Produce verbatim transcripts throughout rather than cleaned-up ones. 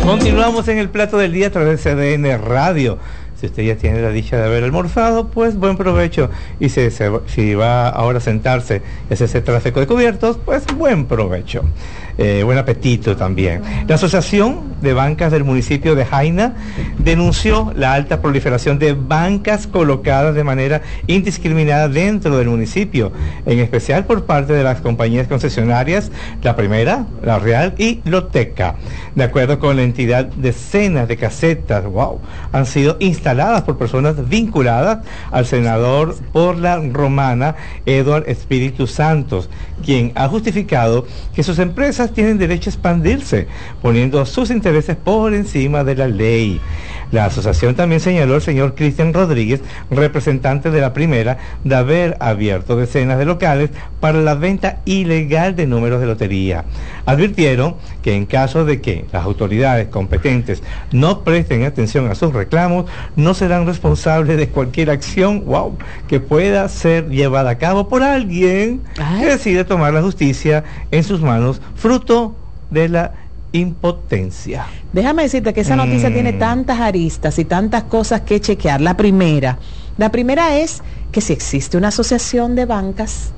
Continuamos en el plato del día a través de C D N Radio. Si usted ya tiene la dicha de haber almorzado, pues buen provecho. Y si, se, si va ahora a sentarse y hacer ese tráfico de cubiertos, pues buen provecho. Eh, buen apetito también. La Asociación de Bancas del municipio de Jaina denunció la alta proliferación de bancas colocadas de manera indiscriminada dentro del municipio, en especial por parte de las compañías concesionarias, la Primera, la Real y Loteca. De acuerdo con la entidad, decenas de casetas, wow, han sido instaladas por personas vinculadas al senador por la Romana, Eduard Espíritu Santos, quien ha justificado que sus empresas tienen derecho a expandirse, poniendo sus intereses por encima de la ley. La asociación también señaló al señor Cristian Rodríguez, representante de la Primera, de haber abierto decenas de locales para la venta ilegal de números de lotería. Advirtieron que en caso de que las autoridades competentes no presten atención a sus reclamos, no serán responsables de cualquier acción, wow, que pueda ser llevada a cabo por alguien Ay. que decide tomar la justicia en sus manos, fruto de la impotencia. Déjame decirte que esa noticia mm. tiene tantas aristas y tantas cosas que chequear. La primera, la primera es que si existe una asociación de bancas,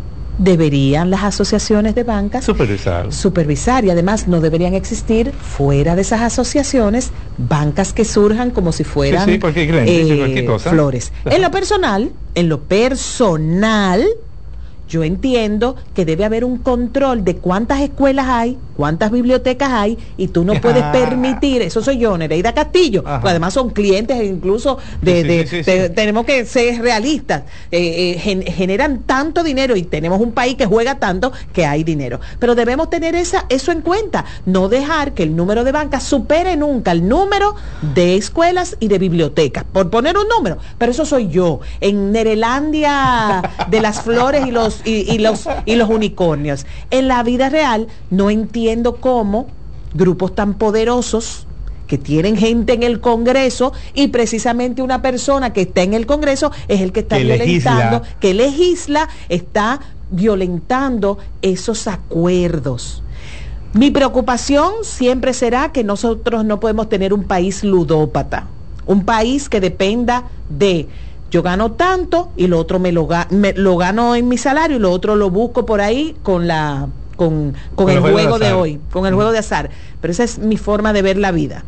deberían las asociaciones de bancas supervisar. supervisar y además no deberían existir fuera de esas asociaciones bancas que surjan como si fueran sí, sí, cualquier cliente, eh, cualquier cosa. flores. Ajá. En lo personal, en lo personal, yo entiendo que debe haber un control de cuántas escuelas hay, cuántas bibliotecas hay, y tú no puedes ah. permitir, eso soy yo, Nereida Castillo, pues además son clientes incluso de, sí, de, sí, sí, sí, de sí. tenemos que ser realistas, eh, eh, gen, generan tanto dinero y tenemos un país que juega tanto que hay dinero, pero debemos tener esa, eso en cuenta, no dejar que el número de bancas supere nunca el número de escuelas y de bibliotecas, por poner un número, pero eso soy yo, en Nerelandia de las flores y los Y, y los y los unicornios. En la vida real no entiendo cómo grupos tan poderosos que tienen gente en el Congreso y precisamente una persona que está en el Congreso es el que está que violentando, legisla. que legisla, está violentando esos acuerdos. Mi preocupación siempre será que nosotros no podemos tener un país ludópata, un país que dependa de yo gano tanto y lo otro me lo, ga, me lo gano en mi salario y lo otro lo busco por ahí con la con, con, con el, el juego, juego de, de hoy, con el mm. juego de azar. Pero esa es mi forma de ver la vida.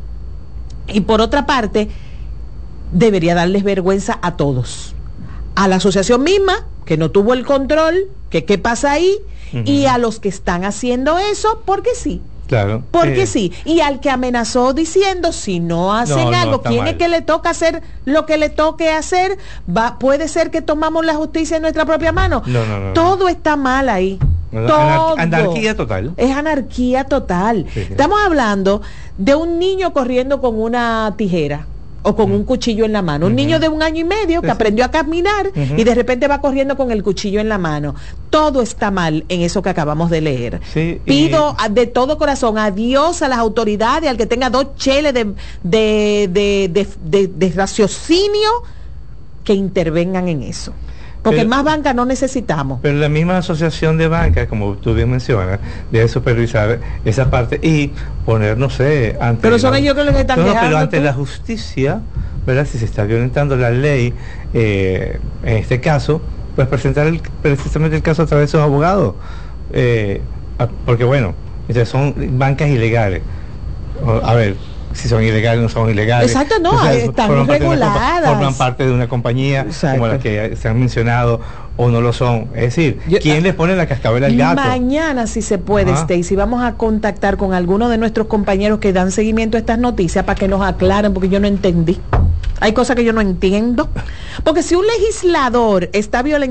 Y por otra parte, debería darles vergüenza a todos. A la asociación misma, que no tuvo el control, que qué pasa ahí, uh-huh. y a los que están haciendo eso, porque sí. Claro. Porque eh. sí, y al que amenazó diciendo si no hacen no, algo, no, ¿quién mal. es que le toca hacer lo que le toque hacer? Va, puede ser que tomamos la justicia en nuestra propia mano. No, no, no, Todo no. está mal ahí. No, no, Todo. Anar- anarquía total. Es anarquía total. Sí, sí. Estamos hablando de un niño corriendo con una tijera o con uh-huh. un cuchillo en la mano. Un uh-huh. niño de un año y medio que sí. aprendió a caminar uh-huh. y de repente va corriendo con el cuchillo en la mano. Todo está mal en eso que acabamos de leer. Sí, Pido y... de todo corazón adiós a las autoridades, al que tenga dos cheles de, de, de, de, de, de raciocinio, que intervengan en eso. Porque pero, más banca no necesitamos. Pero la misma asociación de bancas, como tú bien mencionas, debe supervisar esa parte y poner, no sé, ante pero son la, ellos que los están no, dejando, pero ante tú. la justicia, ¿verdad? Si se está violentando la ley, eh, en este caso, pues presentar el, precisamente el caso a través de sus abogados, eh, porque bueno, son bancas ilegales. A ver, si son ilegales o no son ilegales. Exacto, no, o sea, están reguladas. Forman parte de una compañía Exacto. como la que se han mencionado o no lo son. Es decir, Yo, ¿quién le pone la cascabel al gato? Mañana, si se puede, Stacy, vamos a contactar con algunos de nuestros compañeros que dan seguimiento a estas noticias para que nos aclaren, porque yo no entendí. Hay cosas que yo no entiendo. Porque si un legislador está violentando